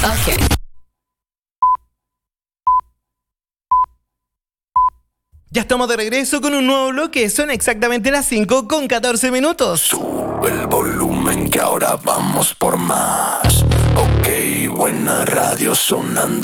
Ok. Ya estamos de regreso con un nuevo bloque. Son exactamente las 5:14. Sube el volumen que ahora vamos por más. Ok, buena radio sonando.